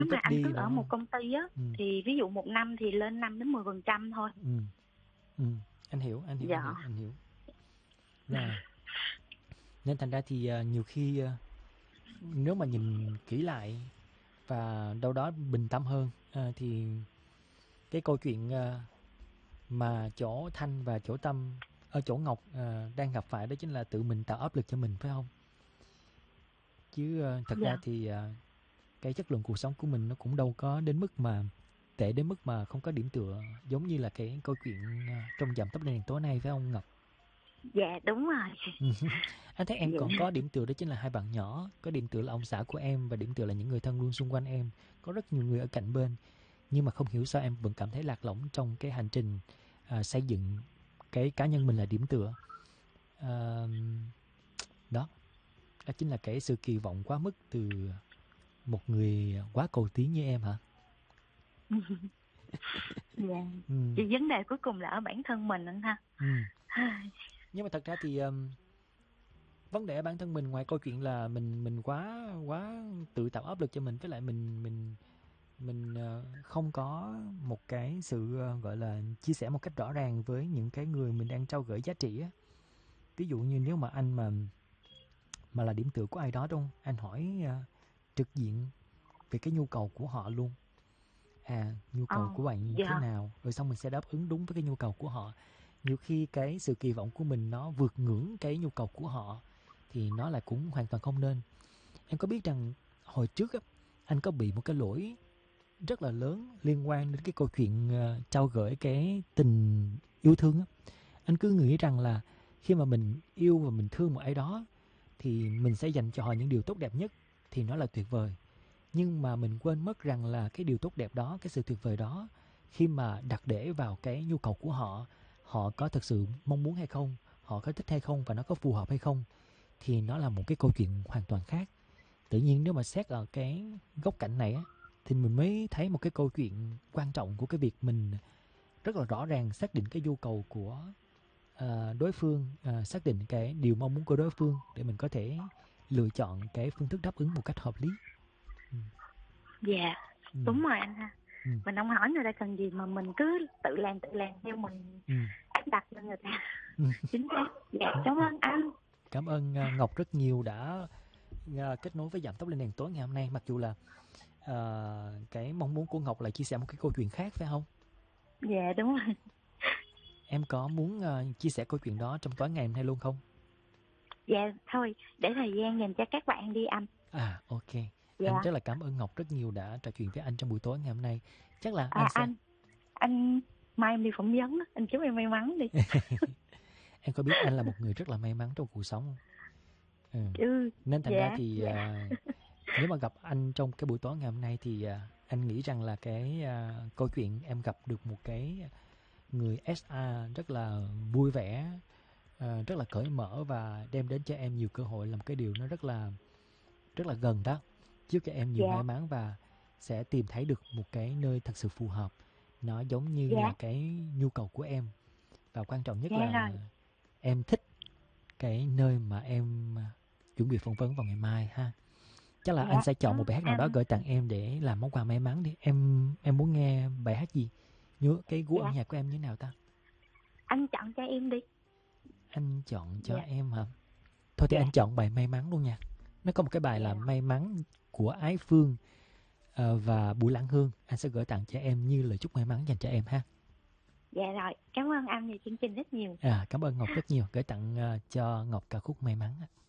Nếu mà Ít anh đi cứ đúng ở không? một công ty á, thì ví dụ một năm thì lên 5-10% thôi. Anh hiểu, Dạ. anh hiểu. Rồi, nên thành ra thì nhiều khi nếu mà nhìn kỹ lại và đâu đó bình tâm hơn thì cái câu chuyện mà chỗ Thanh và chỗ Tâm ở chỗ Ngọc đang gặp phải đó chính là tự mình tạo áp lực cho mình phải không? Chứ thật ra Dạ. thì cái chất lượng cuộc sống của mình nó cũng đâu có đến mức mà tệ đến mức mà không có điểm tựa giống như là cái câu chuyện trong Giảm tốc độ đèn tối nay phải không Ngọc? Dạ đúng rồi. Anh thấy em còn Dạ. có điểm tựa đó chính là hai bạn nhỏ, có điểm tựa là ông xã của em và điểm tựa là những người thân luôn xung quanh em, có rất nhiều người ở cạnh bên, nhưng mà không hiểu sao em vẫn cảm thấy lạc lõng trong cái hành trình xây dựng cái cá nhân mình là điểm tựa. Đó, đó chính là cái sự kỳ vọng quá mức từ một người quá cầu tiến như em hả? Dạ. Thì vấn đề cuối cùng là ở bản thân mình anh ha. Nhưng mà thật ra thì vấn đề ở bản thân mình ngoài câu chuyện là mình quá tự tạo áp lực cho mình, với lại mình không có một cái sự gọi là chia sẻ một cách rõ ràng với những cái người mình đang trao gửi giá trị á. Ví dụ như nếu mà anh mà là điểm tựa của ai đó đúng không? Anh hỏi trực diện về cái nhu cầu của họ luôn. Nhu cầu của bạn thế nào, rồi xong mình sẽ đáp ứng đúng với cái nhu cầu của họ. Nhiều khi cái sự kỳ vọng của mình nó vượt ngưỡng cái nhu cầu của họ thì nó là cũng hoàn toàn không nên. Em có biết rằng hồi trước á, anh có bị một cái lỗi rất là lớn liên quan đến cái câu chuyện trao gửi cái tình yêu thương á. Anh cứ nghĩ rằng là khi mà mình yêu và mình thương một ai đó thì mình sẽ dành cho họ những điều tốt đẹp nhất, thì nó là tuyệt vời. Nhưng mà mình quên mất rằng là cái điều tốt đẹp đó, cái sự tuyệt vời đó, khi mà đặt để vào cái nhu cầu của họ, họ có thực sự mong muốn hay không, họ có thích hay không và nó có phù hợp hay không, thì nó là một cái câu chuyện hoàn toàn khác. Tự nhiên nếu mà xét ở cái góc cạnh này á, thì mình mới thấy một cái câu chuyện quan trọng của cái việc mình rất là rõ ràng xác định cái nhu cầu của đối phương, xác định cái điều mong muốn của đối phương để mình có thể lựa chọn cái phương thức đáp ứng một cách hợp lý. Dạ, đúng rồi anh ha. Mình không hỏi người ta cần gì mà mình cứ tự làm theo mình áp đặt lên người ta. Chính xác. Dạ, cảm ơn anh. Cảm ơn Ngọc rất nhiều đã kết nối với Giảm tốc lên đèn tối ngày hôm nay. Mặc dù là cái mong muốn của Ngọc là chia sẻ một cái câu chuyện khác phải không? Dạ đúng rồi. Em có muốn chia sẻ câu chuyện đó trong tối ngày hôm nay luôn không? Dạ thôi, để thời gian dành cho các bạn đi anh. Ok. Dạ. Anh rất là cảm ơn Ngọc rất nhiều đã trò chuyện với anh trong buổi tối ngày hôm nay. Chắc là anh sẽ... Anh mai em đi phỏng vấn, anh chúc em may mắn đi. Em có biết anh là một người rất là may mắn trong cuộc sống không? Nên thành ra thì nếu mà gặp anh trong cái buổi tối ngày hôm nay thì anh nghĩ rằng là cái câu chuyện em gặp được một cái người SA rất là vui vẻ, rất là cởi mở và đem đến cho em nhiều cơ hội, là một cái điều nó rất là gần đó. Chúc cho em nhiều may mắn và sẽ tìm thấy được một cái nơi thật sự phù hợp, nó giống như là cái nhu cầu của em, và quan trọng nhất là em thích cái nơi mà em chuẩn bị phỏng vấn vào ngày mai ha. Chắc là anh sẽ chọn một bài hát nào đó gửi tặng em để làm món quà may mắn đi. Em muốn nghe bài hát gì? Nhớ cái gu âm nhạc của em như thế nào ta? Anh chọn cho em đi. Anh chọn cho em hả? Thôi thì anh chọn bài may mắn luôn nha. Nó có một cái bài là may mắn của Ái Phương và Bùi Lãng Hương. Anh sẽ gửi tặng cho em như lời chúc may mắn dành cho em ha. Dạ rồi, cảm ơn anh về chương trình rất nhiều. Cảm ơn Ngọc rất nhiều. Gửi tặng cho Ngọc ca khúc may mắn.